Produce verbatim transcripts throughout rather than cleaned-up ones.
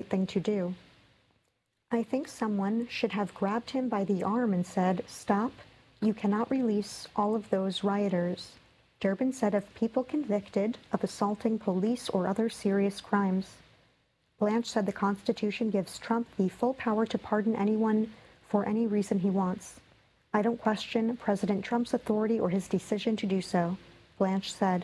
thing to do. I think someone should have grabbed him by the arm and said, "Stop, you cannot release all of those rioters." Durbin said of people convicted of assaulting police or other serious crimes. Blanche said the Constitution gives Trump the full power to pardon anyone for any reason he wants. "I don't question President Trump's authority or his decision to do so," Blanche said.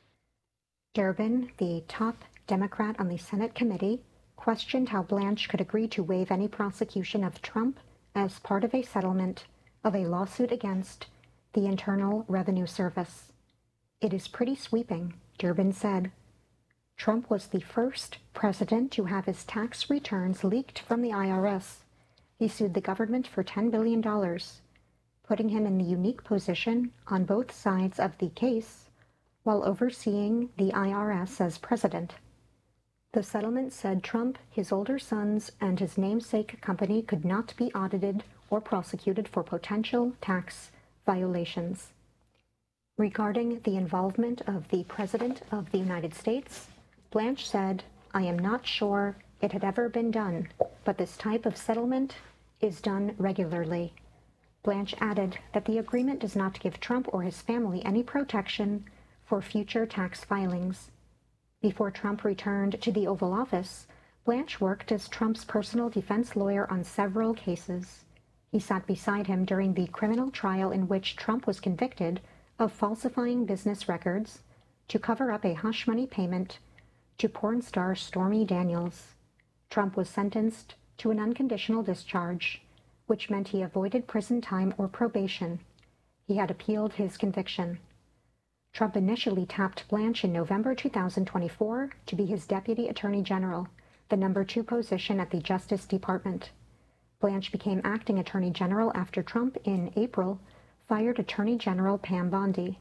Durbin, the top Democrat on the Senate committee, questioned how Blanche could agree to waive any prosecution of Trump as part of a settlement of a lawsuit against the Internal Revenue Service. "It is pretty sweeping," Durbin said. Trump was the first president to have his tax returns leaked from the I R S. He sued the government for ten billion dollars, putting him in the unique position on both sides of the case while overseeing the I R S as president. The settlement said Trump, his older sons, and his namesake company could not be audited or prosecuted for potential tax violations. Regarding the involvement of the President of the United States, Blanche said, "I am not sure it had ever been done, but this type of settlement is done regularly." Blanche added that the agreement does not give Trump or his family any protection for future tax filings. Before Trump returned to the Oval Office, Blanche worked as Trump's personal defense lawyer on several cases. He sat beside him during the criminal trial in which Trump was convicted of falsifying business records to cover up a hush money payment to porn star Stormy Daniels. Trump was sentenced to an unconditional discharge, which meant he avoided prison time or probation. He had appealed his conviction. Trump initially tapped Blanche in November two thousand twenty-four to be his Deputy Attorney General, the number two position at the Justice Department. Blanche became acting Attorney General after Trump, in April, fired Attorney General Pam Bondi.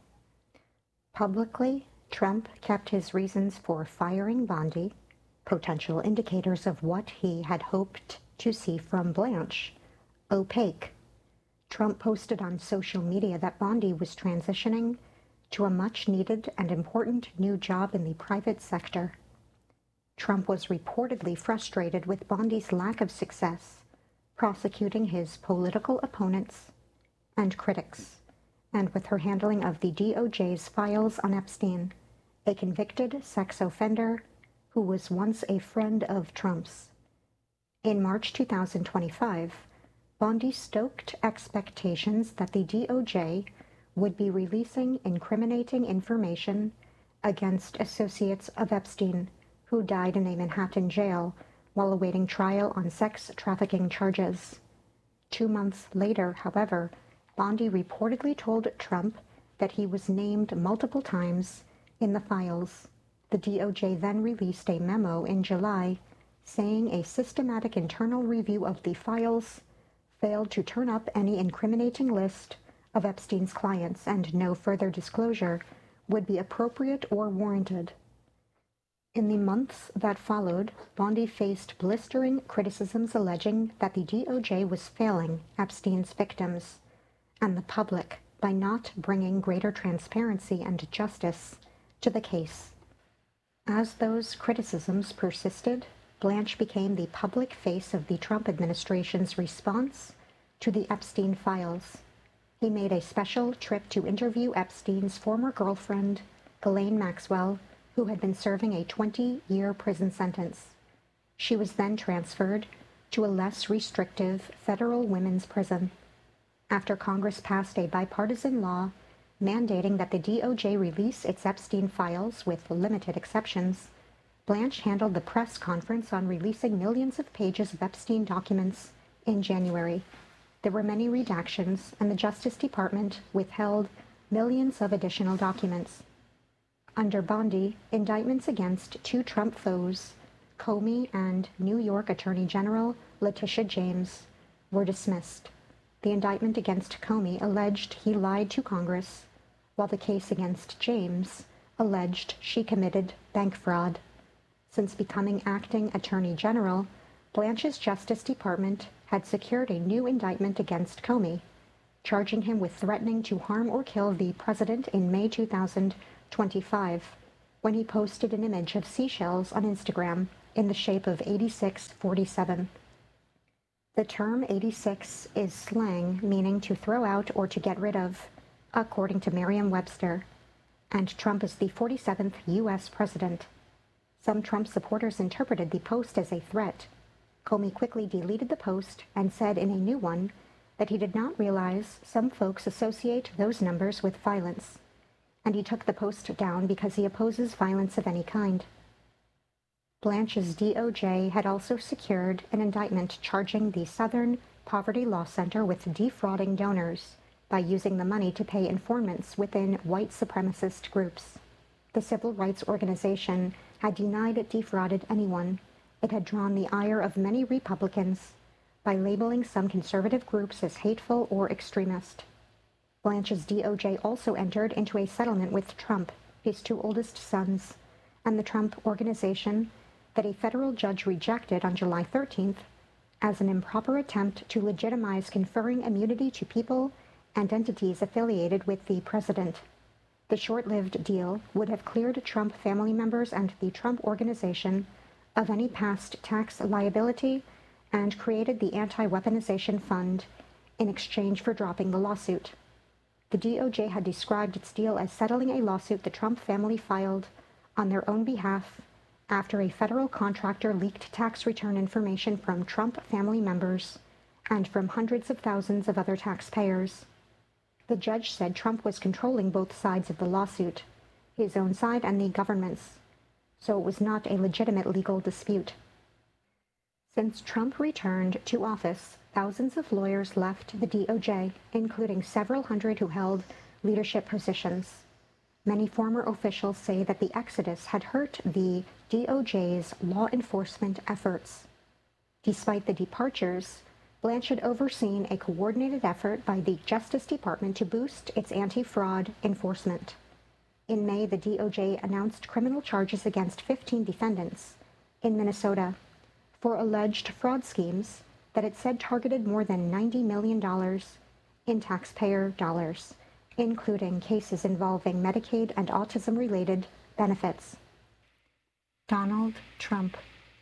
Publicly, Trump kept his reasons for firing Bondi, potential indicators of what he had hoped to see from Blanche, opaque. Trump posted on social media that Bondi was transitioning to a much-needed and important new job in the private sector. Trump was reportedly frustrated with Bondi's lack of success prosecuting his political opponents and critics, and with her handling of the D O J's files on Epstein, a convicted sex offender who was once a friend of Trump's. In March two thousand twenty-five, Bondi stoked expectations that the D O J would be releasing incriminating information against associates of Epstein, who died in a Manhattan jail while awaiting trial on sex trafficking charges. Two months later, however, Bondi reportedly told Trump that he was named multiple times in the files. The D O J then released a memo in July saying a systematic internal review of the files failed to turn up any incriminating list of Epstein's clients, and no further disclosure would be appropriate or warranted. In the months that followed, Bondi faced blistering criticisms alleging that the D O J was failing Epstein's victims and the public by not bringing greater transparency and justice to the case. As those criticisms persisted, Blanche became the public face of the Trump administration's response to the Epstein files. He made a special trip to interview Epstein's former girlfriend, Ghislaine Maxwell, who had been serving a twenty-year prison sentence. She was then transferred to a less restrictive federal women's prison. After Congress passed a bipartisan law mandating that the D O J release its Epstein files with limited exceptions, Blanche handled the press conference on releasing millions of pages of Epstein documents in January. There were many redactions, and the Justice Department withheld millions of additional documents. Under Bondi, indictments against two Trump foes, Comey and New York Attorney General Letitia James, were dismissed. The indictment against Comey alleged he lied to Congress, while the case against James alleged she committed bank fraud. Since becoming acting Attorney General, Blanche's Justice Department had secured a new indictment against Comey, charging him with threatening to harm or kill the president in May two thousand twenty-five, when he posted an image of seashells on Instagram in the shape of eighty-six forty-seven. The term eighty-six is slang meaning to throw out or to get rid of, according to Merriam-Webster, and Trump is the forty-seventh U S president. Some Trump supporters interpreted the post as a threat. Comey quickly deleted the post and said in a new one that he did not realize some folks associate those numbers with violence, and he took the post down because he opposes violence of any kind. Blanche's D O J had also secured an indictment charging the Southern Poverty Law Center with defrauding donors by using the money to pay informants within white supremacist groups. The civil rights organization had denied it defrauded anyone. It had drawn the ire of many Republicans by labeling some conservative groups as hateful or extremist. Blanche's D O J also entered into a settlement with Trump, his two oldest sons, and the Trump Organization that a federal judge rejected on July thirteenth as an improper attempt to legitimize conferring immunity to people and entities affiliated with the president. The short-lived deal would have cleared Trump family members and the Trump Organization of any past tax liability and created the Anti-Weaponization Fund in exchange for dropping the lawsuit. The D O J had described its deal as settling a lawsuit the Trump family filed on their own behalf after a federal contractor leaked tax return information from Trump family members and from hundreds of thousands of other taxpayers. The judge said Trump was controlling both sides of the lawsuit, his own side and the government's, so it was not a legitimate legal dispute. Since Trump returned to office, thousands of lawyers left the D O J, including several hundred who held leadership positions. Many former officials say that the exodus had hurt the D O J's law enforcement efforts. Despite the departures, Blanche had overseen a coordinated effort by the Justice Department to boost its anti-fraud enforcement. In May, the D O J announced criminal charges against fifteen defendants in Minnesota for alleged fraud schemes that it said targeted more than ninety million dollars in taxpayer dollars, including cases involving Medicaid and autism-related benefits. Donald Trump.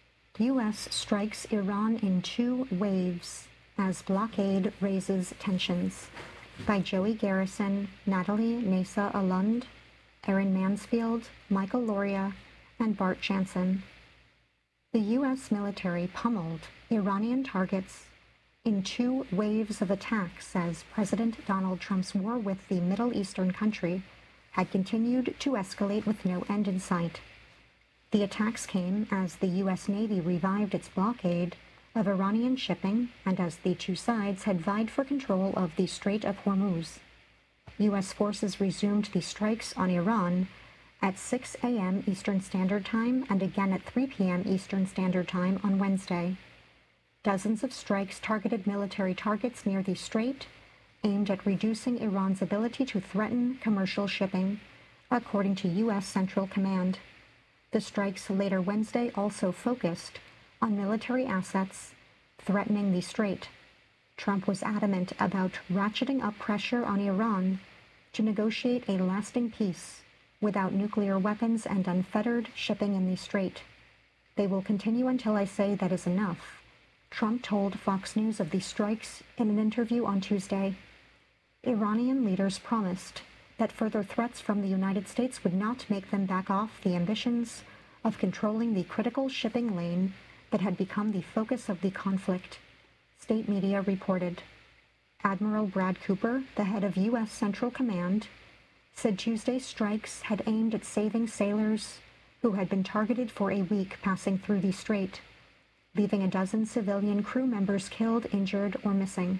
U S strikes Iran in two waves as blockade raises tensions. By Joey Garrison, Natalie Nasa Alund, Erin Mansfield, Michael Loria, and Bart Jansen. The U S military pummeled Iranian targets in two waves of attacks as President Donald Trump's war with the Middle Eastern country had continued to escalate with no end in sight. The attacks came as the U S Navy revived its blockade of Iranian shipping and as the two sides had vied for control of the Strait of Hormuz. U S forces resumed the strikes on Iran at six a.m. Eastern Standard Time and again at three p.m. Eastern Standard Time on Wednesday. Dozens of strikes targeted military targets near the strait, aimed at reducing Iran's ability to threaten commercial shipping, according to U S Central Command. The strikes later Wednesday also focused on military assets threatening the strait. Trump was adamant about ratcheting up pressure on Iran to negotiate a lasting peace without nuclear weapons and unfettered shipping in the strait. They will continue until I say that is enough, Trump told Fox News of the strikes in an interview on Tuesday. Iranian leaders promised that further threats from the United States would not make them back off the ambitions of controlling the critical shipping lane that had become the focus of the conflict, state media reported. Admiral Brad Cooper, the head of U S Central Command, said Tuesday's strikes had aimed at saving sailors who had been targeted for a week passing through the strait, leaving a dozen civilian crew members killed, injured, or missing.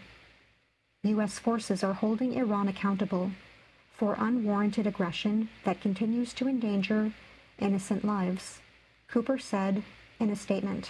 U S forces are holding Iran accountable for unwarranted aggression that continues to endanger innocent lives, Cooper said in a statement.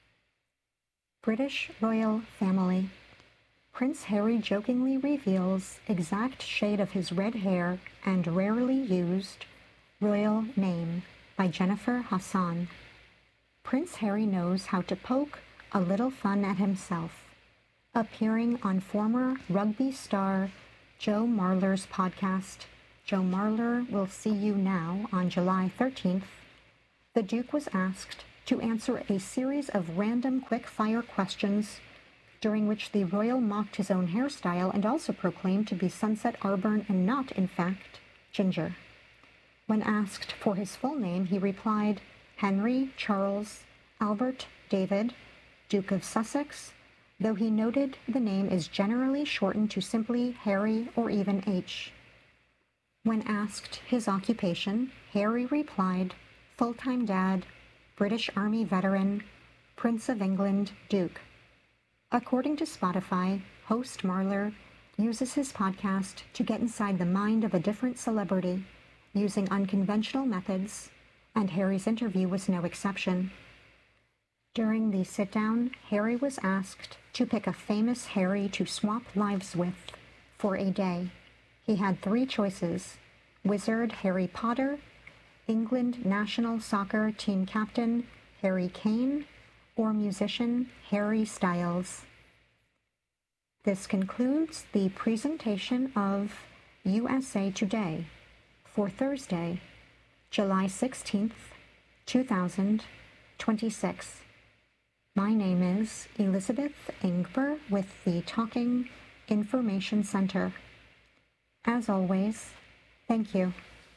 British royal family. Prince Harry jokingly reveals exact shade of his red hair and rarely used royal name by Jennifer Hassan. Prince Harry knows how to poke a little fun at himself. Appearing on former rugby star Joe Marler's podcast, Joe Marler Will See You Now, on July thirteenth, the Duke was asked to answer a series of random quick-fire questions during which the royal mocked his own hairstyle and also proclaimed to be Sunset Arburn and not, in fact, Ginger. When asked for his full name, he replied, Henry Charles Albert David, Duke of Sussex, though he noted the name is generally shortened to simply Harry or even H. When asked his occupation, Harry replied, full-time dad, British Army veteran, Prince of England, Duke. According to Spotify, host Marler uses his podcast to get inside the mind of a different celebrity using unconventional methods, and Harry's interview was no exception. During the sit-down, Harry was asked to pick a famous Harry to swap lives with for a day. He had three choices: wizard Harry Potter, England national soccer team captain Harry Kane, or musician Harry Styles. This concludes the presentation of U S A Today for Thursday, July sixteenth, two thousand twenty-six. My name is Elizabeth Ingber with the Talking Information Center. As always, thank you.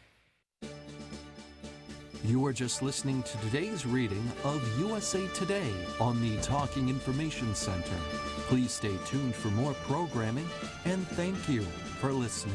You are just listening to today's reading of U S A Today on the Talking Information Center. Please stay tuned for more programming, and thank you for listening.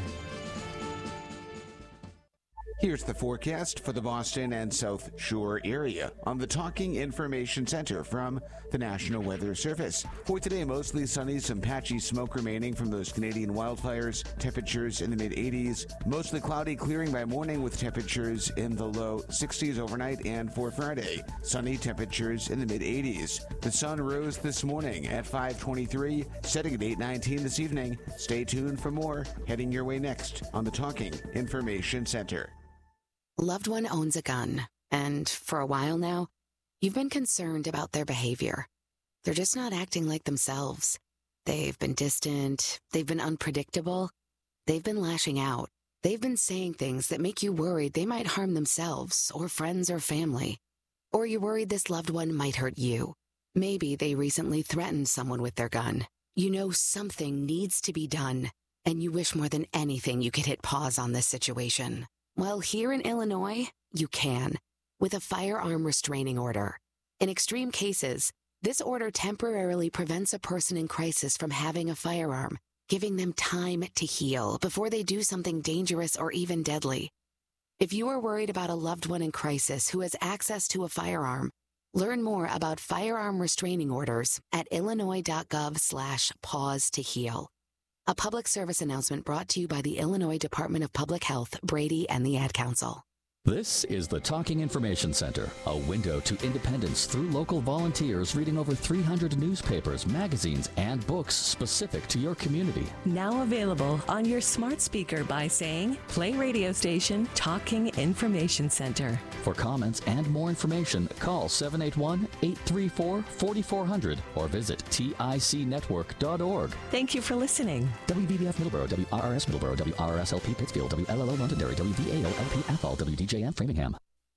Here's the forecast for the Boston and South Shore area on the Talking Information Center from the National Weather Service. For today, mostly sunny, some patchy smoke remaining from those Canadian wildfires. Temperatures in the mid eighties. Mostly cloudy, clearing by morning with temperatures in the low sixties overnight. And for Friday, sunny, temperatures in the mid eighties. The sun rose this morning at five twenty-three, setting at eight nineteen this evening. Stay tuned for more heading your way next on the Talking Information Center. Loved one owns a gun, and for a while now, you've been concerned about their behavior. They're just not acting like themselves. They've been distant, they've been unpredictable, they've been lashing out. They've been saying things that make you worried they might harm themselves or friends or family. Or you're worried this loved one might hurt you. Maybe they recently threatened someone with their gun. You know something needs to be done, and you wish more than anything you could hit pause on this situation. Well, here in Illinois, you can, with a firearm restraining order. In extreme cases, this order temporarily prevents a person in crisis from having a firearm, giving them time to heal before they do something dangerous or even deadly. If you are worried about a loved one in crisis who has access to a firearm, learn more about firearm restraining orders at illinois.gov slash pause to heal. A public service announcement brought to you by the Illinois Department of Public Health, Brady, and the Ad Council. This is the Talking Information Center, a window to independence through local volunteers reading over three hundred newspapers, magazines, and books specific to your community. Now available on your smart speaker by saying, play radio station Talking Information Center. For comments and more information, call seven eight one, eight three four, four four zero zero or visit tic network dot org. Thank you for listening. W B B F Middleborough, W R R S Middleborough, W R R S L P Pittsfield, W L L O Londonderry, W V A O L P Athol, W D J M Framingham.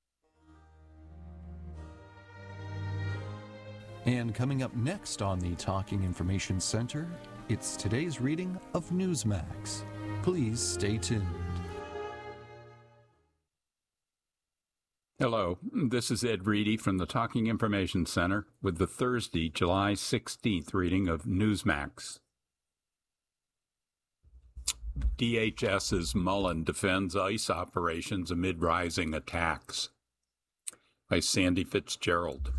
And coming up next on the Talking Information Center, it's today's reading of Newsmax. Please stay tuned. Hello, this is Ed Reedy from the Talking Information Center with the Thursday, July sixteenth reading of Newsmax. DHS's Mullen defends ICE operations amid rising attacks. By Sandy Fitzgerald.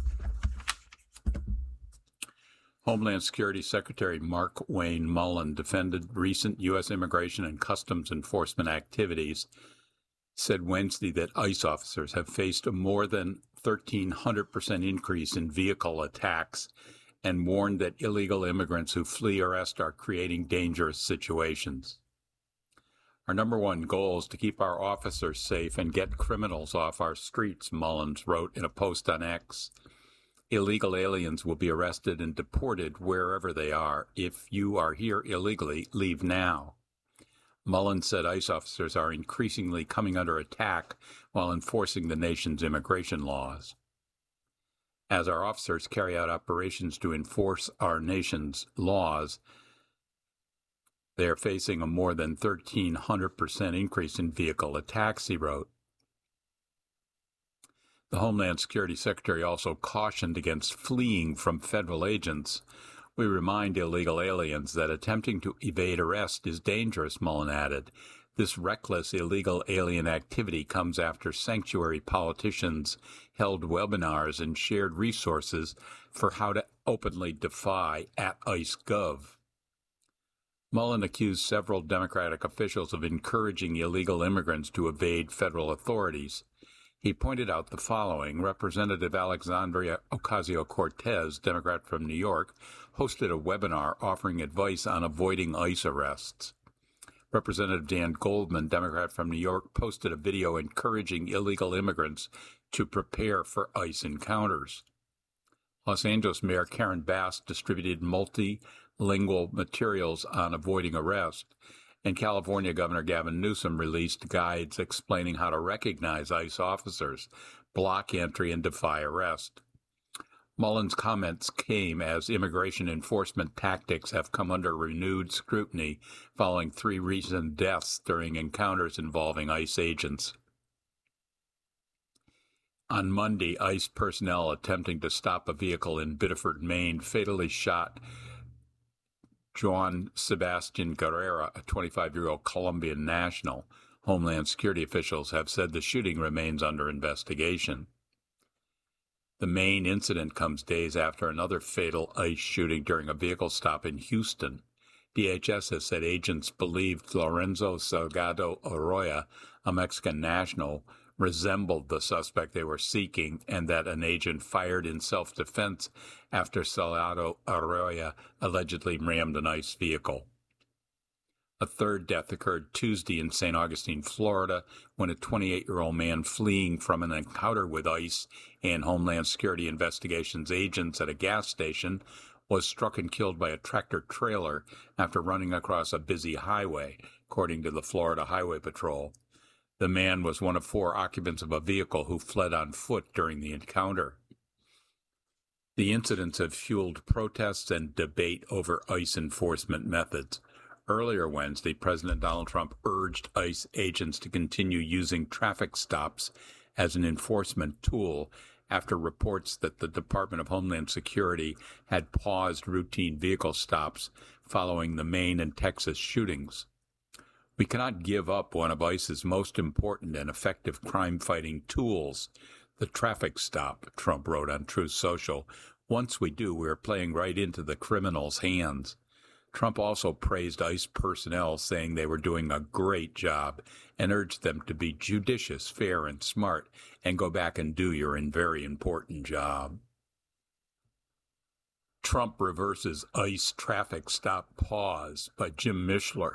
Homeland Security Secretary Mark Wayne Mullen defended recent U S immigration and customs enforcement activities, said Wednesday that ICE officers have faced a more than thirteen hundred percent increase in vehicle attacks and warned that illegal immigrants who flee arrest are creating dangerous situations. Our number one goal is to keep our officers safe and get criminals off our streets, Mullins wrote in a post on X. Illegal aliens will be arrested and deported wherever they are. If you are here illegally, leave now. Mullins said ICE officers are increasingly coming under attack while enforcing the nation's immigration laws. As our officers carry out operations to enforce our nation's laws, they are facing a more than thirteen hundred percent increase in vehicle attacks, he wrote. The Homeland Security Secretary also cautioned against fleeing from federal agents. We remind illegal aliens that attempting to evade arrest is dangerous, Mullen added. This reckless illegal alien activity comes after sanctuary politicians held webinars and shared resources for how to openly defy at ICE dot gov. Mullen accused several Democratic officials of encouraging illegal immigrants to evade federal authorities. He pointed out the following. Representative Alexandria Ocasio-Cortez, Democrat from New York, hosted a webinar offering advice on avoiding ICE arrests. Representative Dan Goldman, Democrat from New York, posted a video encouraging illegal immigrants to prepare for ICE encounters. Los Angeles Mayor Karen Bass distributed multilingual materials on avoiding arrest, and California Governor Gavin Newsom released guides explaining how to recognize ICE officers, block entry, and defy arrest. Mullen's comments came as immigration enforcement tactics have come under renewed scrutiny following three recent deaths during encounters involving ICE agents. On Monday, ICE personnel attempting to stop a vehicle in Biddeford, Maine, fatally shot Juan Sebastian Guerrera, a twenty-five-year-old Colombian national. Homeland Security officials have said the shooting remains under investigation. The Maine incident comes days after another fatal ICE shooting during a vehicle stop in Houston. D H S has said agents believed Lorenzo Salgado Arroyo, a Mexican national, resembled the suspect they were seeking, and that an agent fired in self-defense after Salgado Arroyo allegedly rammed an ICE vehicle. A third death occurred Tuesday in Saint Augustine, Florida, when a twenty-eight-year-old man fleeing from an encounter with ICE and Homeland Security investigations agents at a gas station was struck and killed by a tractor-trailer after running across a busy highway, according to the Florida Highway Patrol. The man was one of four occupants of a vehicle who fled on foot during the encounter. The incidents have fueled protests and debate over ICE enforcement methods. Earlier Wednesday, President Donald Trump urged ICE agents to continue using traffic stops as an enforcement tool after reports that the Department of Homeland Security had paused routine vehicle stops following the Maine and Texas shootings. We cannot give up one of ICE's most important and effective crime-fighting tools, the traffic stop, Trump wrote on Truth Social. Once we do, we are playing right into the criminals' hands. Trump also praised ICE personnel, saying they were doing a great job, and urged them to be judicious, fair, and smart, and go back and do your very important job. Trump reverses ICE traffic stop pause by Jim Mishler.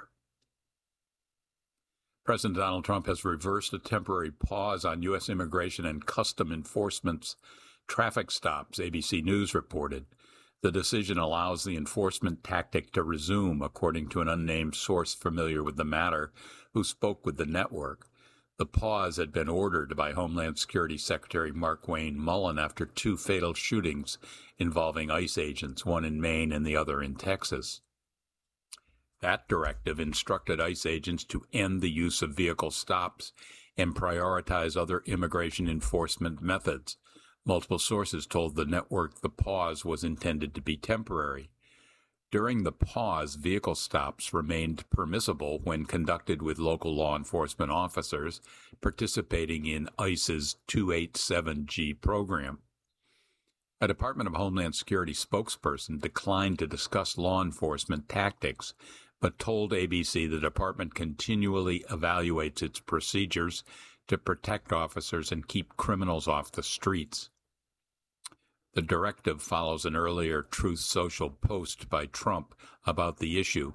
President Donald Trump has reversed a temporary pause on U S Immigration and Customs Enforcement's traffic stops, A B C News reported. The decision allows the enforcement tactic to resume, according to an unnamed source familiar with the matter who spoke with the network. The pause had been ordered by Homeland Security Secretary Mark Wayne Mullen after two fatal shootings involving ICE agents, one in Maine and the other in Texas. That directive instructed ICE agents to end the use of vehicle stops and prioritize other immigration enforcement methods. Multiple sources told the network the pause was intended to be temporary. During the pause, vehicle stops remained permissible when conducted with local law enforcement officers participating in ICE's two eighty-seven G program. A Department of Homeland Security spokesperson declined to discuss law enforcement tactics, but told A B C the department continually evaluates its procedures to protect officers and keep criminals off the streets. The directive follows an earlier Truth Social post by Trump about the issue.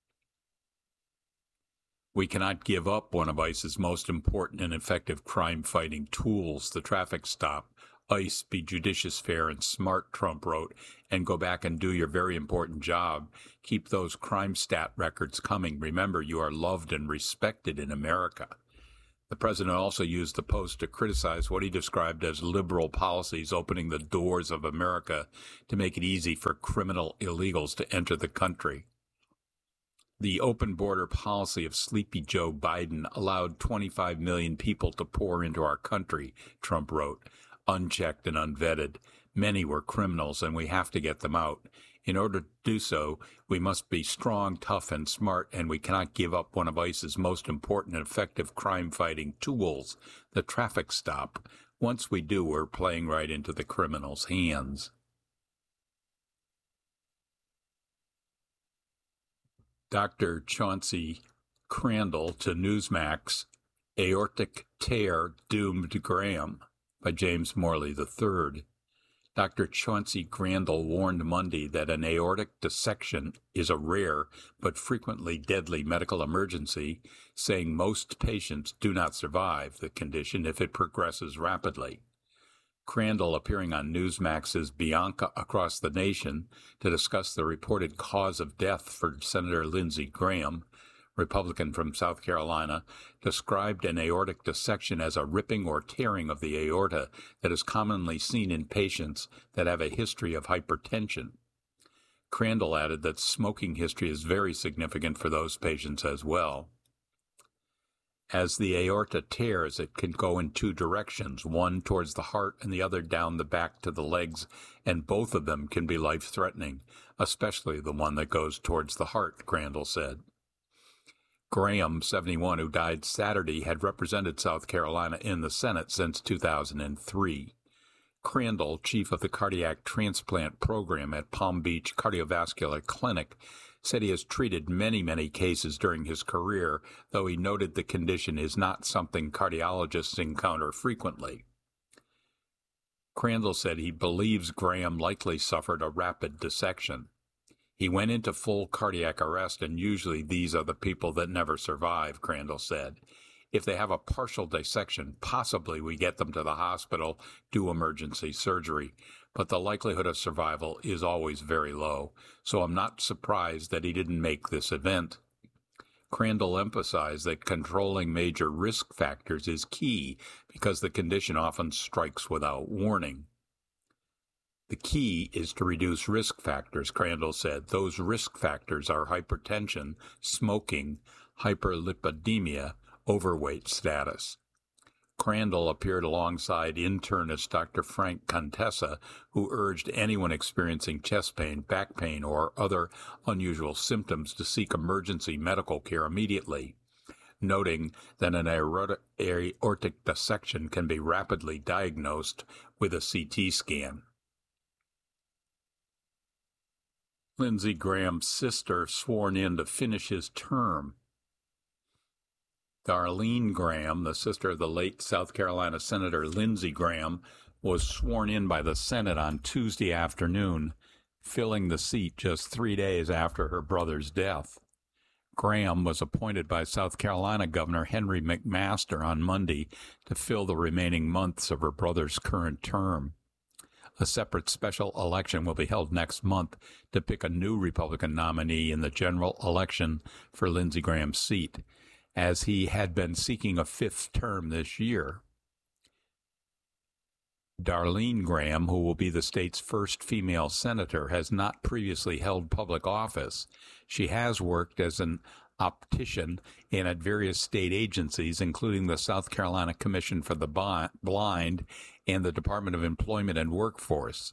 We cannot give up one of ICE's most important and effective crime-fighting tools, the traffic stop. ICE, be judicious, fair, and smart, Trump wrote, and go back and do your very important job. Keep those crime stat records coming. Remember, you are loved and respected in America. The president also used the Post to criticize what he described as liberal policies opening the doors of America to make it easy for criminal illegals to enter the country. The open border policy of Sleepy Joe Biden allowed twenty-five million people to pour into our country, Trump wrote, unchecked and unvetted. Many were criminals, and we have to get them out. In order to do so, we must be strong, tough, and smart, and we cannot give up one of ICE's most important and effective crime-fighting tools, the traffic stop. Once we do, we're playing right into the criminals' hands. Doctor Chauncey Crandall to Newsmax, Aortic Tear Doomed Graham, by James Morley the third. Doctor Chauncey Crandall warned Monday that an aortic dissection is a rare but frequently deadly medical emergency, saying most patients do not survive the condition if it progresses rapidly. Crandall, appearing on Newsmax's Bianca Across the Nation to discuss the reported cause of death for Senator Lindsey Graham, Republican from South Carolina, described an aortic dissection as a ripping or tearing of the aorta that is commonly seen in patients that have a history of hypertension. Crandall added that smoking history is very significant for those patients as well. As the aorta tears, it can go in two directions, one towards the heart and the other down the back to the legs, and both of them can be life-threatening, especially the one that goes towards the heart, Crandall said. Graham, seventy-one, who died Saturday, had represented South Carolina in the Senate since two thousand three. Crandall, chief of the cardiac transplant program at Palm Beach Cardiovascular Clinic, said he has treated many, many cases during his career, though he noted the condition is not something cardiologists encounter frequently. Crandall said he believes Graham likely suffered a rapid dissection. He went into full cardiac arrest, and usually these are the people that never survive, Crandall said. If they have a partial dissection, possibly we get them to the hospital, do emergency surgery, but the likelihood of survival is always very low, so I'm not surprised that he didn't make this event. Crandall emphasized that controlling major risk factors is key because the condition often strikes without warning. The key is to reduce risk factors, Crandall said. Those risk factors are hypertension, smoking, hyperlipidemia, overweight status. Crandall appeared alongside internist Doctor Frank Contessa, who urged anyone experiencing chest pain, back pain, or other unusual symptoms to seek emergency medical care immediately, noting that an aortic dissection can be rapidly diagnosed with a C T scan. Lindsey Graham's sister sworn in to finish his term. Darlene Graham, the sister of the late South Carolina Senator Lindsey Graham, was sworn in by the Senate on Tuesday afternoon, filling the seat just three days after her brother's death. Graham was appointed by South Carolina Governor Henry McMaster on Monday to fill the remaining months of her brother's current term. A separate special election will be held next month to pick a new Republican nominee in the general election for Lindsey Graham's seat, as he had been seeking a fifth term this year. Darlene Graham, who will be the state's first female senator, has not previously held public office. She has worked as an optician and at various state agencies, including the South Carolina Commission for the Blind and the Department of Employment and Workforce.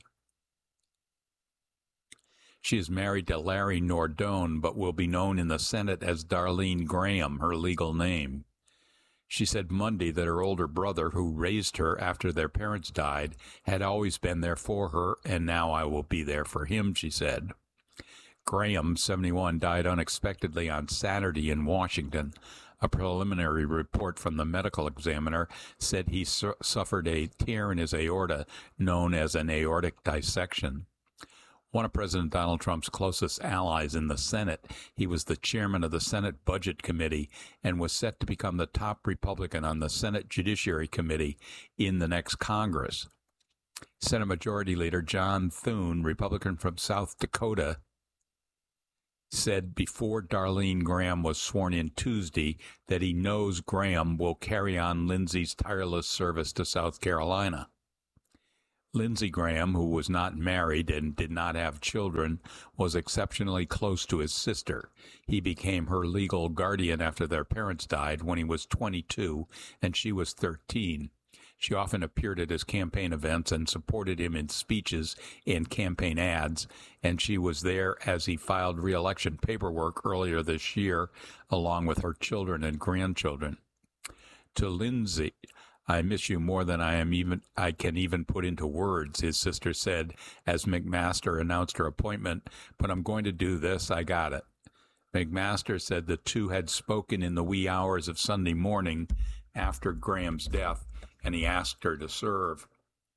She is married to Larry Nordone, but will be known in the Senate as Darlene Graham, her legal name. She said Monday that her older brother, who raised her after their parents died, had always been there for her, and now I will be there for him, she said. Graham, seventy-one, died unexpectedly on Saturday in Washington. A preliminary report from the medical examiner said he su- suffered a tear in his aorta known as an aortic dissection. One of President Donald Trump's closest allies in the Senate, he was the chairman of the Senate Budget Committee and was set to become the top Republican on the Senate Judiciary Committee in the next Congress. Senate Majority Leader John Thune, Republican from South Dakota, said before Darlene Graham was sworn in Tuesday that he knows Graham will carry on Lindsey's tireless service to South Carolina. Lindsey Graham, who was not married and did not have children, was exceptionally close to his sister. He became her legal guardian after their parents died when he was twenty-two and she was thirteen. She often appeared at his campaign events and supported him in speeches and campaign ads, and she was there as he filed re-election paperwork earlier this year, along with her children and grandchildren. To Lindsey, "I miss you more than I am even I can even put into words," his sister said as McMaster announced her appointment, "but I'm going to do this, I got it." McMaster said the two had spoken in the wee hours of Sunday morning after Graham's death, and he asked her to serve.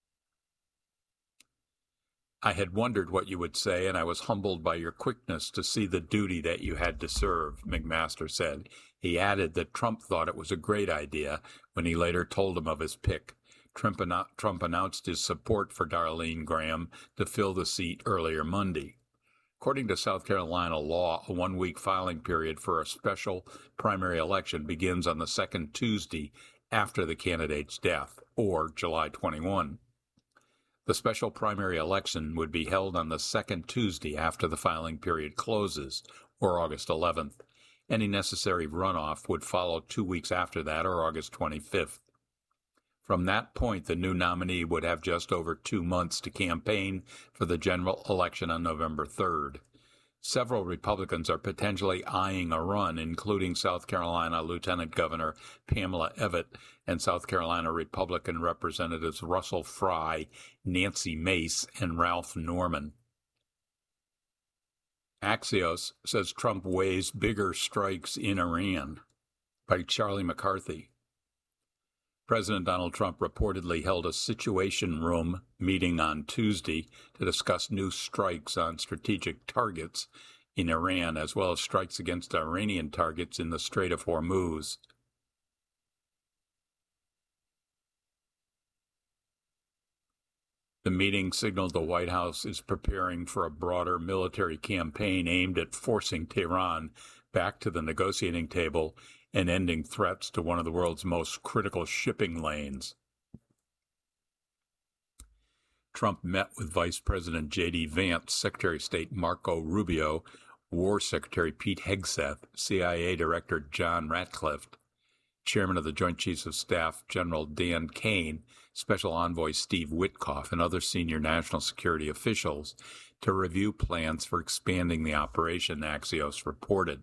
"I had wondered what you would say, and I was humbled by your quickness to see the duty that you had to serve," McMaster said. He added that Trump thought it was a great idea when he later told him of his pick. Trump, anno- Trump announced his support for Darlene Graham to fill the seat earlier Monday. According to South Carolina law, a one-week filing period for a special primary election begins on the second Tuesday after the candidate's death, or July twenty-first. The special primary election would be held on the second Tuesday after the filing period closes, or August eleventh. Any necessary runoff would follow two weeks after that, or August twenty-fifth. From that point, the new nominee would have just over two months to campaign for the general election on November third. Several Republicans are potentially eyeing a run, including South Carolina Lieutenant Governor Pamela Evette and South Carolina Republican Representatives Russell Fry, Nancy Mace, and Ralph Norman. Axios says Trump weighs bigger strikes in Iran, by Charlie McCarthy. President Donald Trump reportedly held a Situation Room meeting on Tuesday to discuss new strikes on strategic targets in Iran, as well as strikes against Iranian targets in the Strait of Hormuz. The meeting signaled the White House is preparing for a broader military campaign aimed at forcing Tehran back to the negotiating table and ending threats to one of the world's most critical shipping lanes. Trump met with Vice President J D Vance, Secretary of State Marco Rubio, War Secretary Pete Hegseth, C I A Director John Ratcliffe, Chairman of the Joint Chiefs of Staff General Dan Kane, Special Envoy Steve Witkoff, and other senior national security officials to review plans for expanding the operation, Axios reported.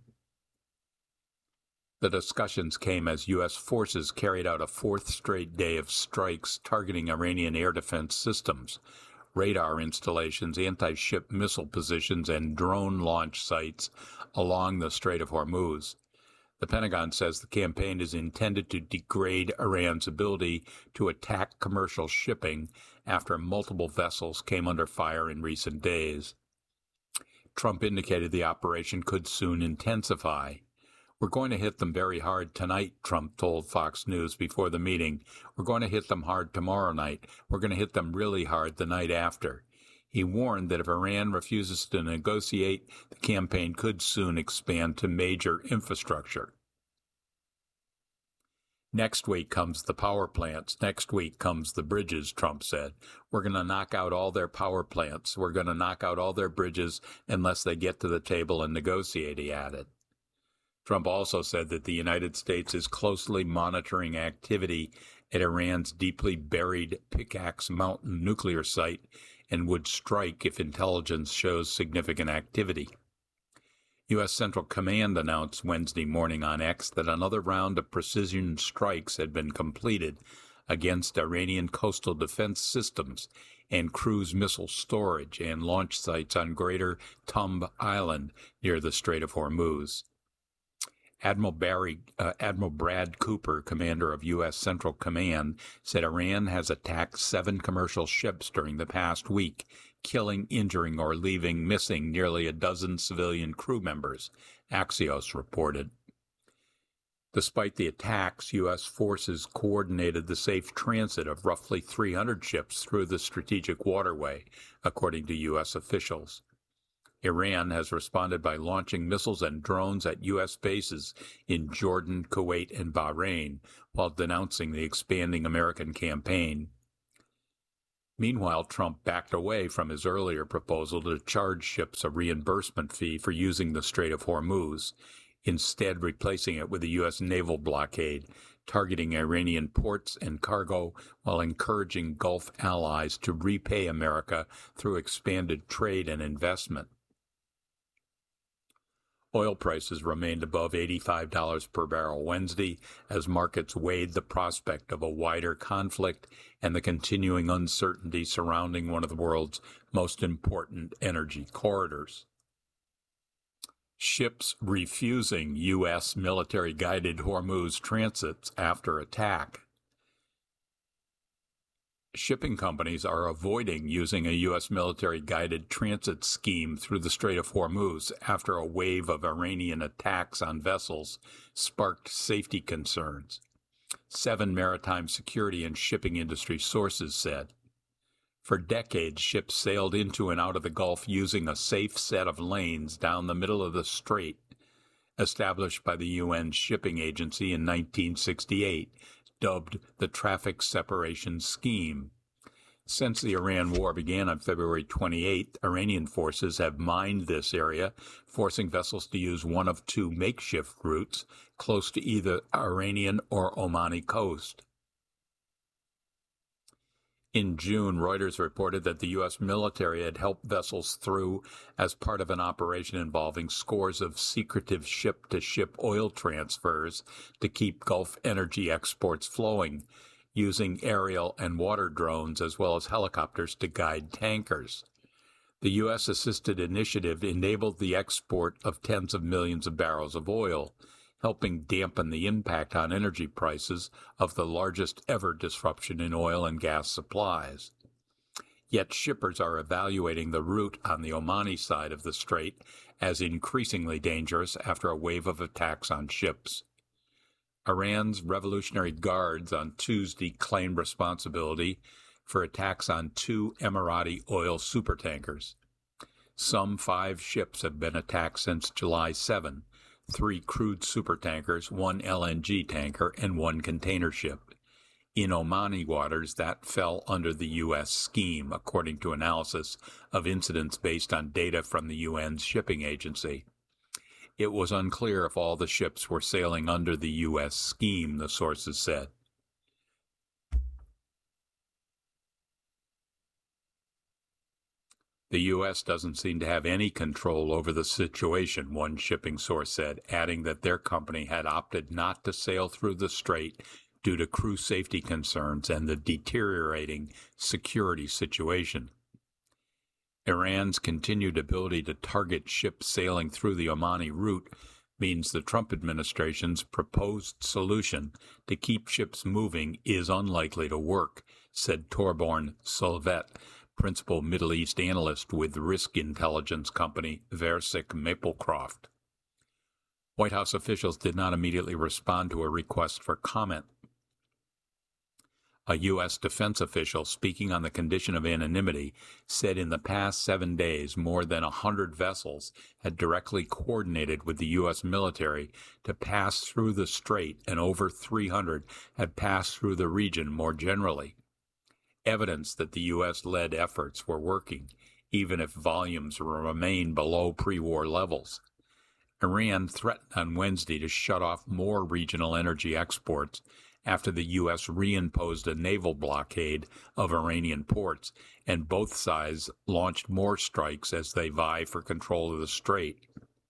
The discussions came as U S forces carried out a fourth straight day of strikes targeting Iranian air defense systems, radar installations, anti-ship missile positions, and drone launch sites along the Strait of Hormuz. The Pentagon says the campaign is intended to degrade Iran's ability to attack commercial shipping after multiple vessels came under fire in recent days. Trump indicated the operation could soon intensify. "We're going to hit them very hard tonight," Trump told Fox News before the meeting. "We're going to hit them hard tomorrow night. We're going to hit them really hard the night after." He warned that if Iran refuses to negotiate, the campaign could soon expand to major infrastructure. "Next week comes the power plants. Next week comes the bridges," Trump said. "We're going to knock out all their power plants. We're going to knock out all their bridges unless they get to the table and negotiate," he added. Trump also said that the United States is closely monitoring activity at Iran's deeply buried Pickaxe Mountain nuclear site and would strike if intelligence shows significant activity. U S Central Command announced Wednesday morning on X that another round of precision strikes had been completed against Iranian coastal defense systems and cruise missile storage and launch sites on Greater Tumb Island near the Strait of Hormuz. Admiral Barry, uh, Admiral Brad Cooper, commander of U S Central Command, said Iran has attacked seven commercial ships during the past week, killing, injuring, or leaving missing nearly a dozen civilian crew members, Axios reported. Despite the attacks, U S forces coordinated the safe transit of roughly three hundred ships through the strategic waterway, according to U S officials. Iran has responded by launching missiles and drones at U S bases in Jordan, Kuwait, and Bahrain, while denouncing the expanding American campaign. Meanwhile, Trump backed away from his earlier proposal to charge ships a reimbursement fee for using the Strait of Hormuz, instead replacing it with a U S naval blockade, targeting Iranian ports and cargo while encouraging Gulf allies to repay America through expanded trade and investment. Oil prices remained above eighty-five dollars per barrel Wednesday as markets weighed the prospect of a wider conflict and the continuing uncertainty surrounding one of the world's most important energy corridors. Ships refusing U S military-guided Hormuz transits after attack. Shipping companies are avoiding using a U S military-guided transit scheme through the Strait of Hormuz after a wave of Iranian attacks on vessels sparked safety concerns, seven maritime security and shipping industry sources said. For decades, ships sailed into and out of the Gulf using a safe set of lanes down the middle of the strait, established by the U N Shipping Agency in nineteen sixty-eight, dubbed the Traffic Separation Scheme. Since the Iran war began on February twenty-eighth, Iranian forces have mined this area, forcing vessels to use one of two makeshift routes close to either Iranian or Omani coast. In June, Reuters reported that the U S military had helped vessels through as part of an operation involving scores of secretive ship-to-ship oil transfers to keep Gulf energy exports flowing, using aerial and water drones as well as helicopters to guide tankers. The U S-assisted initiative enabled the export of tens of millions of barrels of oil, helping dampen the impact on energy prices of the largest ever disruption in oil and gas supplies. Yet shippers are evaluating the route on the Omani side of the strait as increasingly dangerous after a wave of attacks on ships. Iran's Revolutionary Guards on Tuesday claimed responsibility for attacks on two Emirati oil supertankers. Some five ships have been attacked since July seventh, three crude supertankers, one L N G tanker, and one container ship. In Omani waters, that fell under the U S scheme, according to analysis of incidents based on data from the U N's shipping agency. It was unclear if all the ships were sailing under the U S scheme, the sources said. The U S doesn't seem to have any control over the situation, one shipping source said, adding that their company had opted not to sail through the strait due to crew safety concerns and the deteriorating security situation. Iran's continued ability to target ships sailing through the Omani route means the Trump administration's proposed solution to keep ships moving is unlikely to work, said Torborn Solvet, principal Middle East analyst with risk intelligence company Versick Maplecroft. White House officials did not immediately respond to a request for comment. A U S defense official speaking on the condition of anonymity said in the past seven days more than a hundred vessels had directly coordinated with the U S military to pass through the strait, and over three hundred had passed through the region more generally. Evidence that the U S-led efforts were working, even if volumes remain below pre-war levels. Iran threatened on Wednesday to shut off more regional energy exports after the U S reimposed a naval blockade of Iranian ports, and both sides launched more strikes as they vie for control of the strait.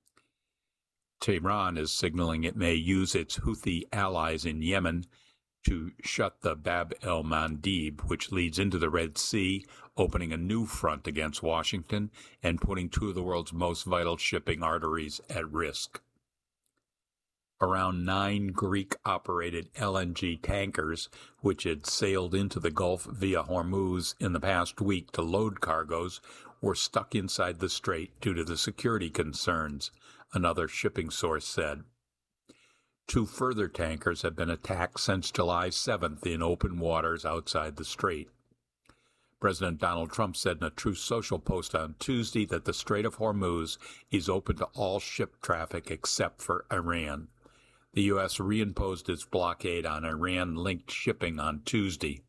Tehran is signaling it may use its Houthi allies in Yemen to shut the Bab el-Mandeb, which leads into the Red Sea, opening a new front against Washington and putting two of the world's most vital shipping arteries at risk. Around nine Greek-operated L N G tankers, which had sailed into the Gulf via Hormuz in the past week to load cargoes, were stuck inside the strait due to the security concerns, another shipping source said. Two further tankers have been attacked since July seventh in open waters outside the strait. President Donald Trump said in a Truth Social post on Tuesday that the Strait of Hormuz is open to all ship traffic except for Iran. The U S reimposed its blockade on Iran-linked shipping on Tuesday.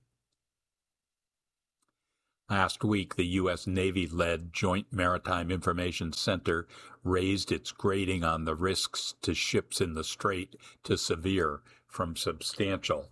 Last week, the U S Navy-led Joint Maritime Information Center raised its grading on the risks to ships in the Strait to severe from substantial,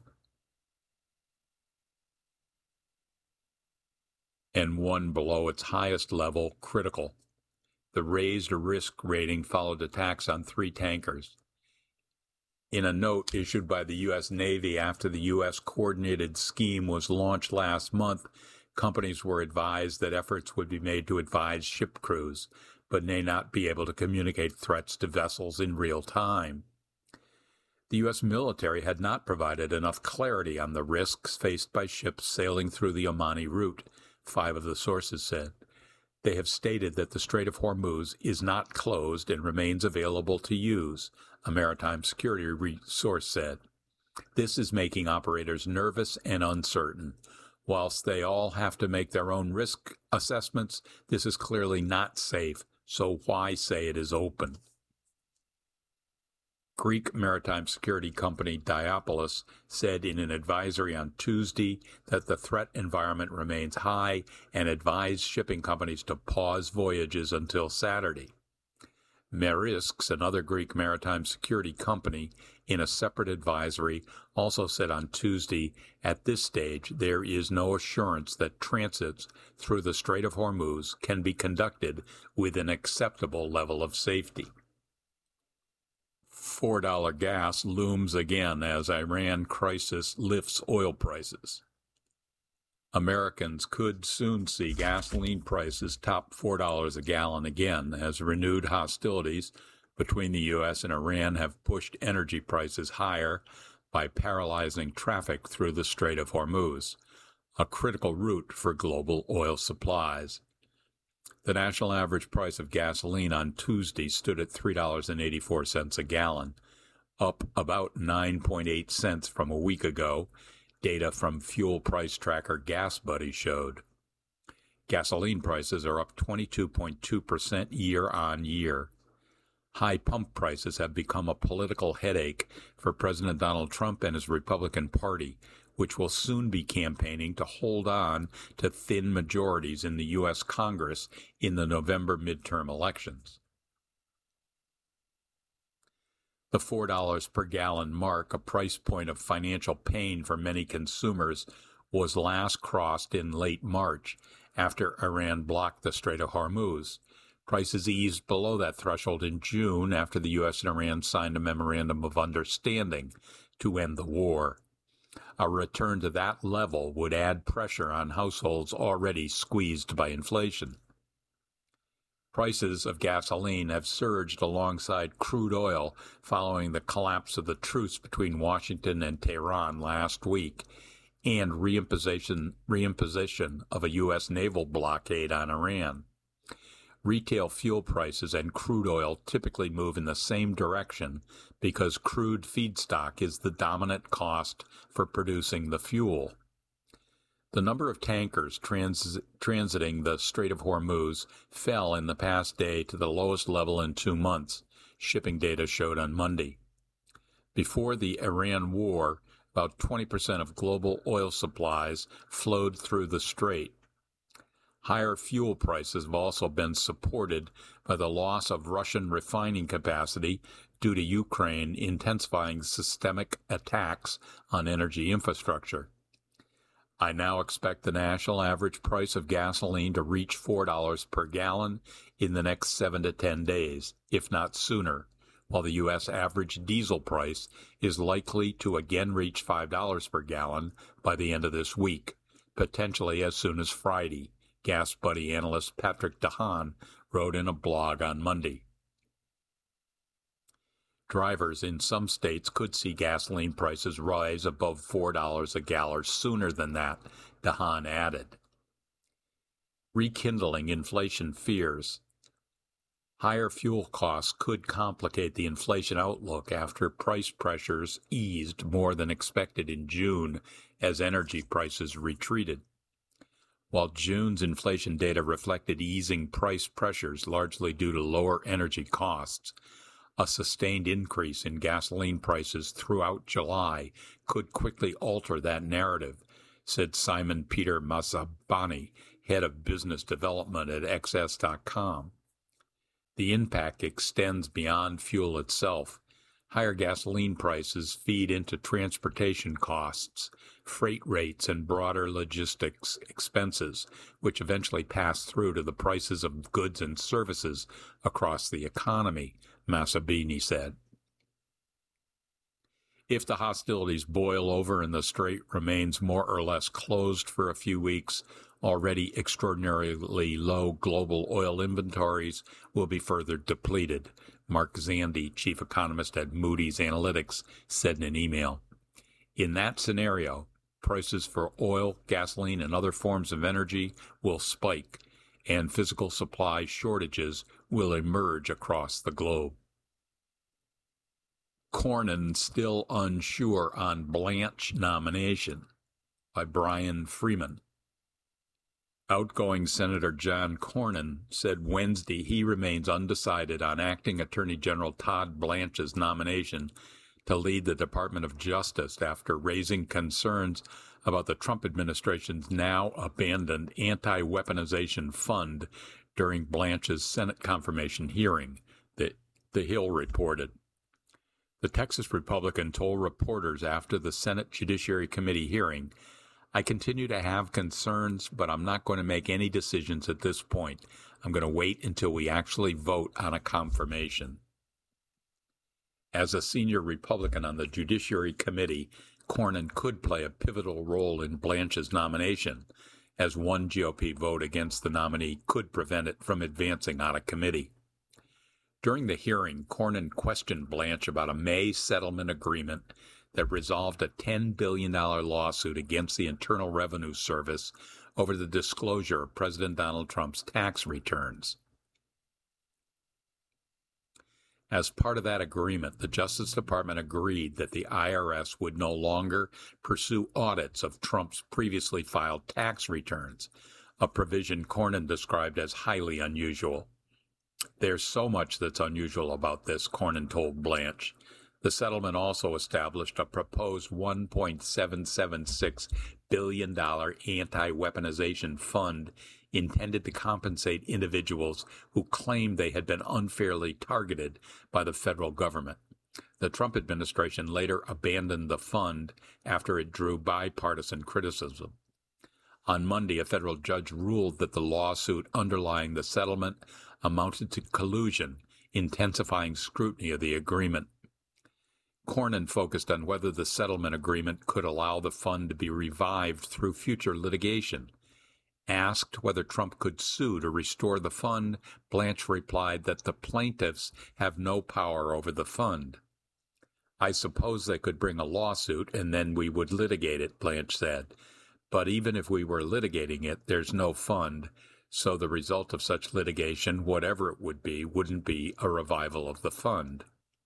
and one below its highest level, critical. The raised risk rating followed attacks on three tankers. In a note issued by the U S Navy after the U S coordinated scheme was launched last month, companies were advised that efforts would be made to advise ship crews, but may not be able to communicate threats to vessels in real time. The U S military had not provided enough clarity on the risks faced by ships sailing through the Omani route, five of the sources said. They have stated that the Strait of Hormuz is not closed and remains available to use, a maritime security resource said. This is making operators nervous and uncertain. Whilst they all have to make their own risk assessments, this is clearly not safe, so why say it is open? Greek maritime security company Diapolis said in an advisory on Tuesday that the threat environment remains high and advised shipping companies to pause voyages until Saturday. Maersk, another Greek maritime security company, in a separate advisory, also said on Tuesday, at this stage, there is no assurance that transits through the Strait of Hormuz can be conducted with an acceptable level of safety. four dollar gas looms again as Iran crisis lifts oil prices. Americans could soon see gasoline prices top four dollars a gallon again as renewed hostilities between the U S and Iran have pushed energy prices higher by paralyzing traffic through the Strait of Hormuz, a critical route for global oil supplies. The national average price of gasoline on Tuesday stood at three dollars and eighty-four cents a gallon, up about nine point eight cents from a week ago, data from fuel price tracker GasBuddy showed. Gasoline prices are up twenty-two point two percent year on year. High pump prices have become a political headache for President Donald Trump and his Republican Party, which will soon be campaigning to hold on to thin majorities in the U S Congress in the November midterm elections. The four dollars per gallon mark, a price point of financial pain for many consumers, was last crossed in late March after Iran blocked the Strait of Hormuz. Prices eased below that threshold in June after the U S and Iran signed a memorandum of understanding to end the war. A return to that level would add pressure on households already squeezed by inflation. Prices of gasoline have surged alongside crude oil following the collapse of the truce between Washington and Tehran last week and reimposition, reimposition of a U S naval blockade on Iran. Retail fuel prices and crude oil typically move in the same direction because crude feedstock is the dominant cost for producing the fuel. The number of tankers trans- transiting the Strait of Hormuz fell in the past day to the lowest level in two months, shipping data showed on Monday. Before the Iran war, about twenty percent of global oil supplies flowed through the strait. Higher fuel prices have also been supported by the loss of Russian refining capacity due to Ukraine intensifying systemic attacks on energy infrastructure. I now expect the national average price of gasoline to reach four dollars per gallon in the next seven to ten days, if not sooner, while the U S average diesel price is likely to again reach five dollars per gallon by the end of this week, potentially as soon as Friday, GasBuddy analyst Patrick DeHaan wrote in a blog on Monday. Drivers in some states could see gasoline prices rise above four dollars a gallon sooner than that, DeHaan added. Rekindling inflation fears. Higher fuel costs could complicate the inflation outlook after price pressures eased more than expected in June as energy prices retreated. While June's inflation data reflected easing price pressures largely due to lower energy costs, a sustained increase in gasoline prices throughout July could quickly alter that narrative, said Simon Peter Masabani, head of business development at X S dot com. The impact extends beyond fuel itself. Higher gasoline prices feed into transportation costs, freight rates, and broader logistics expenses, which eventually pass through to the prices of goods and services across the economy, Masabini said. If the hostilities boil over and the strait remains more or less closed for a few weeks, already extraordinarily low global oil inventories will be further depleted, Mark Zandi, chief economist at Moody's Analytics, said in an email. In that scenario, prices for oil, gasoline, and other forms of energy will spike, and physical supply shortages will emerge across the globe. Cornyn still unsure on Blanche nomination, by Brian Freeman. Outgoing Senator John Cornyn said Wednesday he remains undecided on acting Attorney General Todd Blanche's nomination to lead the Department of Justice after raising concerns about the Trump administration's now abandoned anti-weaponization fund during Blanche's Senate confirmation hearing, the, the Hill reported. The Texas Republican told reporters after the Senate Judiciary Committee hearing, I continue to have concerns, but I'm not going to make any decisions at this point. I'm going to wait until we actually vote on a confirmation. As a senior Republican on the Judiciary Committee, Cornyn could play a pivotal role in Blanche's nomination, as one G O P vote against the nominee could prevent it from advancing on a committee. During the hearing, Cornyn questioned Blanche about a May settlement agreement that resolved a ten billion dollars lawsuit against the Internal Revenue Service over the disclosure of President Donald Trump's tax returns. As part of that agreement, the Justice Department agreed that the I R S would no longer pursue audits of Trump's previously filed tax returns, a provision Cornyn described as highly unusual. There's so much that's unusual about this, Cornyn told Blanche. The settlement also established a proposed one point seven seven six billion dollars anti-weaponization fund intended to compensate individuals who claimed they had been unfairly targeted by the federal government. The Trump administration later abandoned the fund after it drew bipartisan criticism. On Monday, a federal judge ruled that the lawsuit underlying the settlement amounted to collusion, intensifying scrutiny of the agreement. Cornyn focused on whether the settlement agreement could allow the fund to be revived through future litigation. Asked whether Trump could sue to restore the fund, Blanche replied that the plaintiffs have no power over the fund. I suppose they could bring a lawsuit and then we would litigate it, Blanche said. But even if we were litigating it, there's no fund, so the result of such litigation, whatever it would be, wouldn't be a revival of the fund.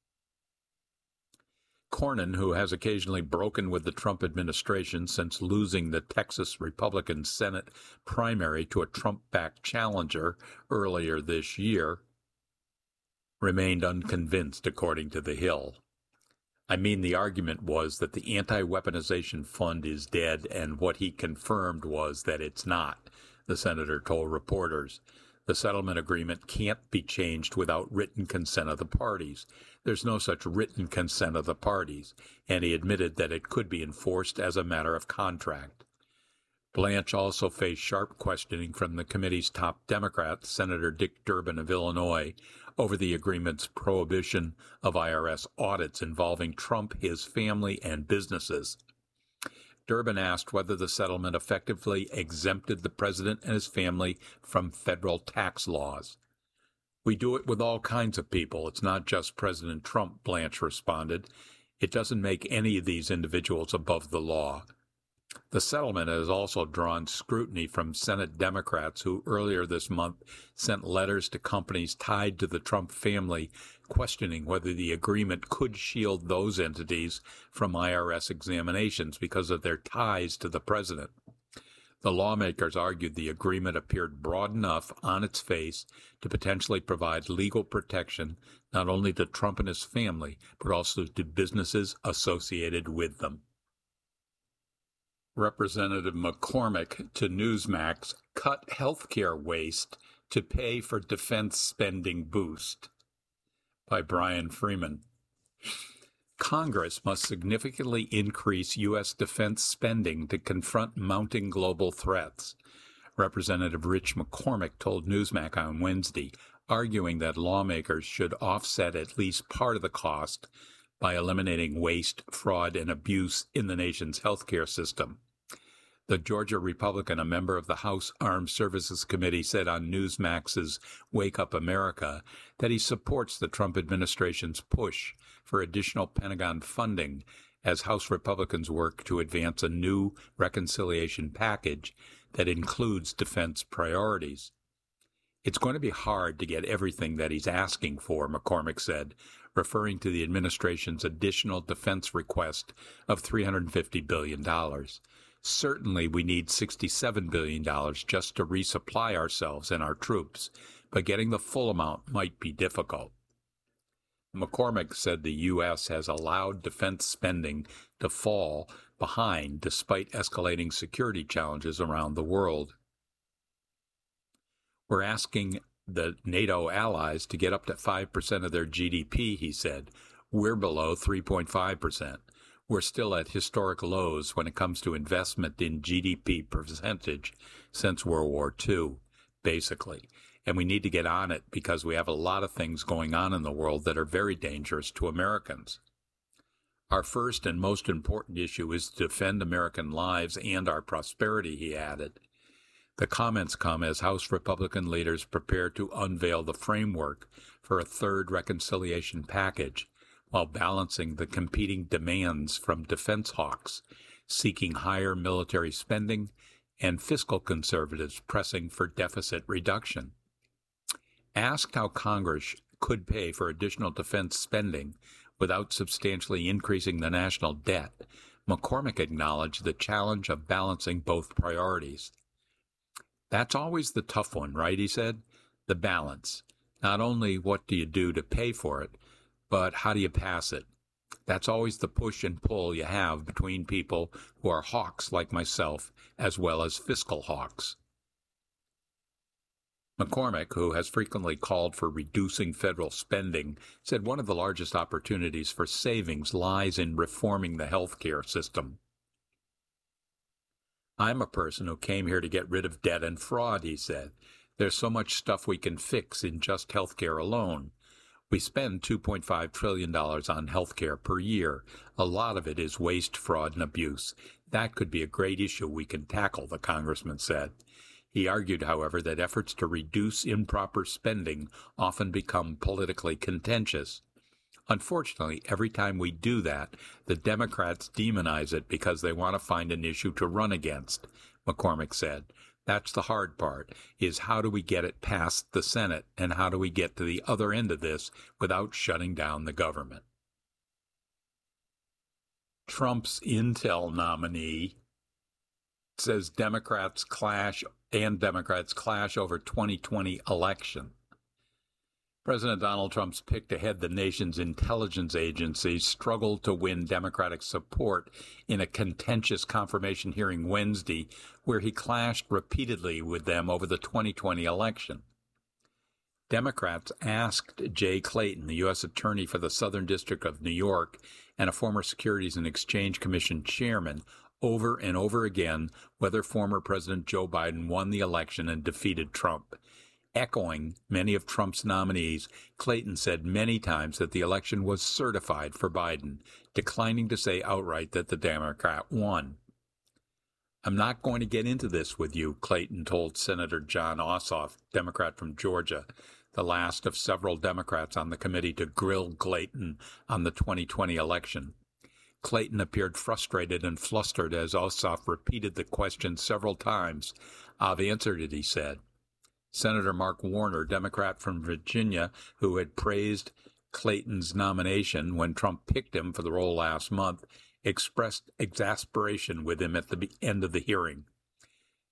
Cornyn, who has occasionally broken with the Trump administration since losing the Texas Republican Senate primary to a Trump-backed challenger earlier this year, remained unconvinced, according to The Hill. I mean, the argument was that the anti-weaponization fund is dead, and what he confirmed was that it's not, the senator told reporters. The settlement agreement can't be changed without written consent of the parties. There's no such written consent of the parties, and he admitted that it could be enforced as a matter of contract. Blanche also faced sharp questioning from the committee's top Democrat, Senator Dick Durbin of Illinois, over the agreement's prohibition of I R S audits involving Trump, his family, and businesses. Durbin asked whether the settlement effectively exempted the president and his family from federal tax laws. We do it with all kinds of people. It's not just President Trump, Blanche responded. It doesn't make any of these individuals above the law. The settlement has also drawn scrutiny from Senate Democrats who earlier this month sent letters to companies tied to the Trump family questioning whether the agreement could shield those entities from I R S examinations because of their ties to the president. The lawmakers argued the agreement appeared broad enough on its face to potentially provide legal protection not only to Trump and his family, but also to businesses associated with them. Representative McCormick to Newsmax cut healthcare waste to pay for defense spending boost. By Brian Freeman. Congress must significantly increase U S defense spending to confront mounting global threats, Representative Rich McCormick told Newsmax on Wednesday, arguing that lawmakers should offset at least part of the cost by eliminating waste, fraud, and abuse in the nation's healthcare system. The Georgia Republican, a member of the House Armed Services Committee, said on Newsmax's Wake Up America that he supports the Trump administration's push for additional Pentagon funding as House Republicans work to advance a new reconciliation package that includes defense priorities. It's going to be hard to get everything that he's asking for, McCormick said, referring to the administration's additional defense request of three hundred fifty billion dollars. Certainly, we need sixty-seven billion dollars just to resupply ourselves and our troops, but getting the full amount might be difficult. McCormick said the U S has allowed defense spending to fall behind despite escalating security challenges around the world. We're asking the NATO allies to get up to five percent of their G D P, he said. We're below three point five percent. We're still at historic lows when it comes to investment in G D P percentage since World War Two, basically. And we need to get on it because we have a lot of things going on in the world that are very dangerous to Americans. Our first and most important issue is to defend American lives and our prosperity, he added. The comments come as House Republican leaders prepare to unveil the framework for a third reconciliation package, while balancing the competing demands from defense hawks, seeking higher military spending, and fiscal conservatives pressing for deficit reduction. Asked how Congress could pay for additional defense spending without substantially increasing the national debt, McCormick acknowledged the challenge of balancing both priorities. That's always the tough one, right, he said? The balance. Not only what do you do to pay for it, but how do you pass it? That's always the push and pull you have between people who are hawks like myself, as well as fiscal hawks. McCormick, who has frequently called for reducing federal spending, said one of the largest opportunities for savings lies in reforming the healthcare system. I'm a person who came here to get rid of debt and fraud, he said. There's so much stuff we can fix in just healthcare alone. We spend two point five trillion dollars on healthcare per year. A lot of it is waste, fraud, and abuse. That could be a great issue we can tackle, the congressman said. He argued, however, that efforts to reduce improper spending often become politically contentious. Unfortunately, every time we do that, the Democrats demonize it because they want to find an issue to run against, McCormick said. That's the hard part, is how do we get it past the Senate, and how do we get to the other end of this without shutting down the government? Trump's Intel nominee says Democrats clash and Democrats clash over twenty twenty election. President Donald Trump's pick to head the nation's intelligence agencies struggled to win Democratic support in a contentious confirmation hearing Wednesday, where he clashed repeatedly with them over the twenty twenty election. Democrats asked Jay Clayton, the U S attorney for the Southern District of New York and a former Securities and Exchange Commission chairman, over and over again whether former President Joe Biden won the election and defeated Trump. Echoing many of Trump's nominees, Clayton said many times that the election was certified for Biden, declining to say outright that the Democrat won. I'm not going to get into this with you, Clayton told Senator John Ossoff, Democrat from Georgia, the last of several Democrats on the committee to grill Clayton on the twenty twenty election. Clayton appeared frustrated and flustered as Ossoff repeated the question several times. I've answered it, he said. Senator Mark Warner, Democrat from Virginia, who had praised Clayton's nomination when Trump picked him for the role last month, expressed exasperation with him at the end of the hearing.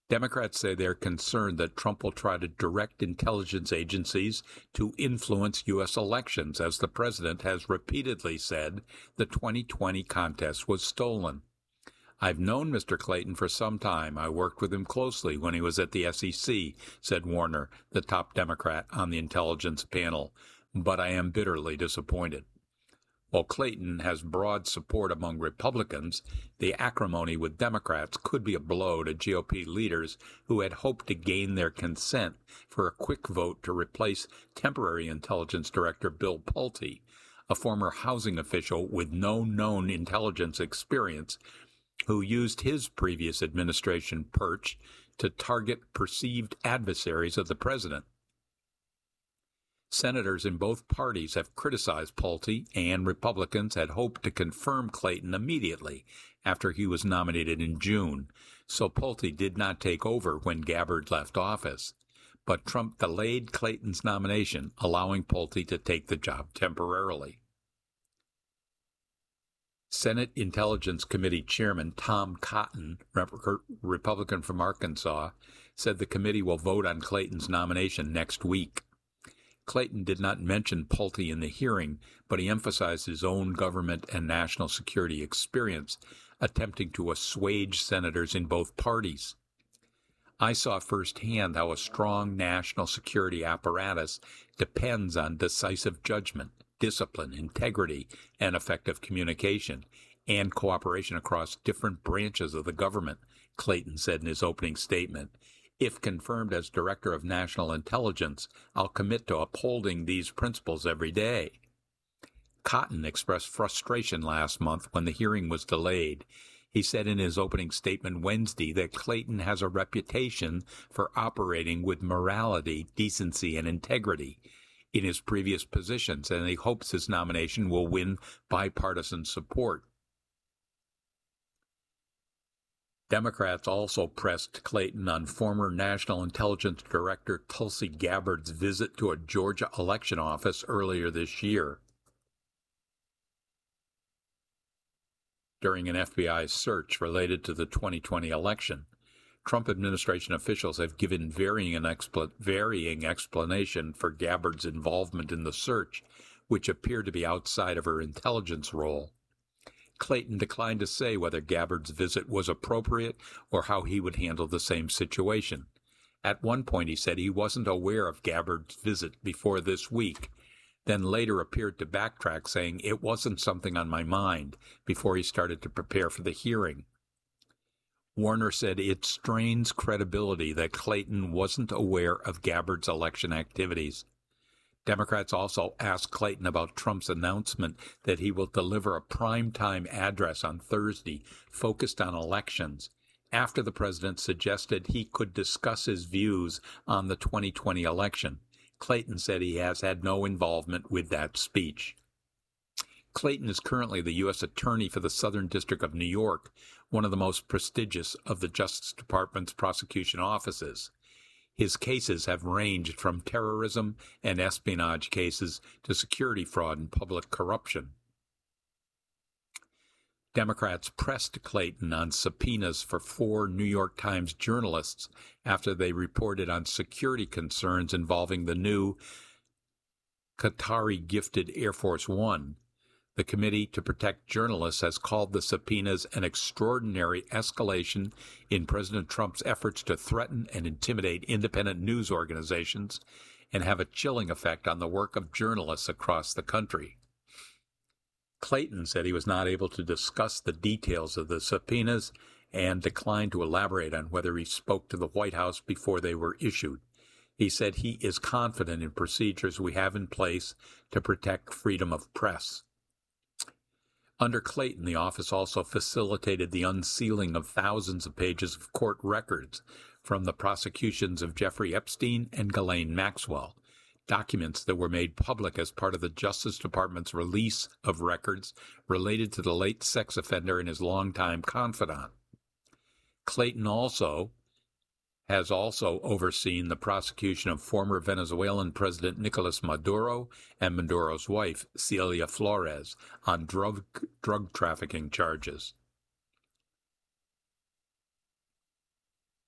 Democrats say they're concerned that Trump will try to direct intelligence agencies to influence U S elections, as the president has repeatedly said the twenty twenty contest was stolen. I've known Mister Clayton for some time. I worked with him closely when he was at the S E C, said Warner, the top Democrat on the intelligence panel, but I am bitterly disappointed. While Clayton has broad support among Republicans, the acrimony with Democrats could be a blow to G O P leaders who had hoped to gain their consent for a quick vote to replace temporary intelligence director Bill Pulte, a former housing official with no known intelligence experience, who used his previous administration perch to target perceived adversaries of the president. Senators in both parties have criticized Pulte, and Republicans had hoped to confirm Clayton immediately after he was nominated in June, so Pulte did not take over when Gabbard left office. But Trump delayed Clayton's nomination, allowing Pulte to take the job temporarily. Senate Intelligence Committee Chairman Tom Cotton, Republican from Arkansas, said the committee will vote on Clayton's nomination next week. Clayton did not mention Pulte in the hearing, but he emphasized his own government and national security experience, attempting to assuage senators in both parties. I saw firsthand how a strong national security apparatus depends on decisive judgment, discipline, integrity, and effective communication, and cooperation across different branches of the government, Clayton said in his opening statement. If confirmed as Director of National Intelligence, I'll commit to upholding these principles every day. Cotton expressed frustration last month when the hearing was delayed. He said in his opening statement Wednesday that Clayton has a reputation for operating with morality, decency, and integrity in his previous positions, and he hopes his nomination will win bipartisan support. Democrats also pressed Clayton on former National Intelligence Director Tulsi Gabbard's visit to a Georgia election office earlier this year. During an F B I search related to the twenty twenty election, Trump administration officials have given varying, expl- varying explanation for Gabbard's involvement in the search, which appeared to be outside of her intelligence role. Clayton declined to say whether Gabbard's visit was appropriate or how he would handle the same situation. At one point, he said he wasn't aware of Gabbard's visit before this week, then later appeared to backtrack, saying it wasn't something on my mind before he started to prepare for the hearing. Warner said it strains credibility that Clayton wasn't aware of Gabbard's election activities. Democrats also asked Clayton about Trump's announcement that he will deliver a primetime address on Thursday focused on elections, after the president suggested he could discuss his views on the twenty twenty election. Clayton said he has had no involvement with that speech. Clayton is currently the U S Attorney for the Southern District of New York, one of the most prestigious of the Justice Department's prosecution offices. His cases have ranged from terrorism and espionage cases to security fraud and public corruption. Democrats pressed Clayton on subpoenas for four New York Times journalists after they reported on security concerns involving the new Qatari-gifted Air Force One. The Committee to Protect Journalists has called the subpoenas an extraordinary escalation in President Trump's efforts to threaten and intimidate independent news organizations and have a chilling effect on the work of journalists across the country. Clayton said he was not able to discuss the details of the subpoenas and declined to elaborate on whether he spoke to the White House before they were issued. He said he is confident in procedures we have in place to protect freedom of press. Under Clayton, the office also facilitated the unsealing of thousands of pages of court records from the prosecutions of Jeffrey Epstein and Ghislaine Maxwell, documents that were made public as part of the Justice Department's release of records related to the late sex offender and his longtime confidant. Clayton also has also overseen the prosecution of former Venezuelan President Nicolas Maduro and Maduro's wife, Celia Flores, on drug, drug trafficking charges.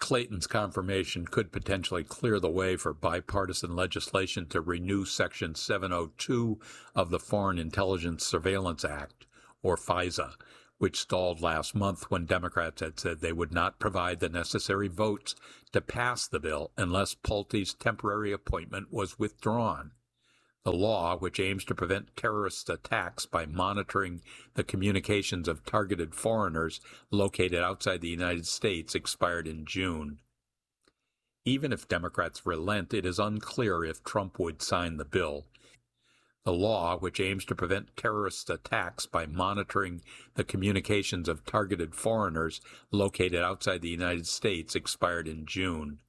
Clayton's confirmation could potentially clear the way for bipartisan legislation to renew Section seven oh two of the Foreign Intelligence Surveillance Act, or FISA, which stalled last month when Democrats had said they would not provide the necessary votes to pass the bill unless Pulte's temporary appointment was withdrawn. The law, which aims to prevent terrorist attacks by monitoring the communications of targeted foreigners located outside the United States, expired in June. Even if Democrats relent, it is unclear if Trump would sign the bill. The law, which aims to prevent terrorist attacks by monitoring the communications of targeted foreigners located outside the United States, expired in June.